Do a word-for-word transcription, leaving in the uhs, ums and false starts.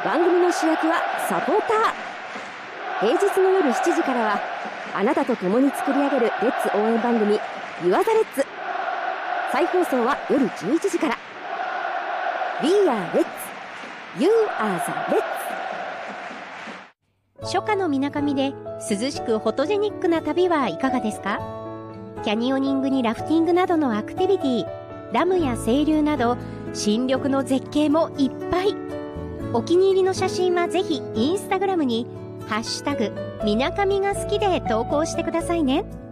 番組の主役はサポーター。平日の夜しちじからはあなたと共に作り上げるレッツ応援番組 You Are the Reds。 再放送は夜じゅういちじから。 We are Reds You are the Reds。 初夏のみなかみで涼しくフォトジェニックな旅はいかがですか？キャニオニングにラフティングなどのアクティビティ、ダムや清流など新緑の絶景もいっぱい。お気に入りの写真はぜひインスタグラムにハッシュタグみなかみが好きで投稿してくださいね。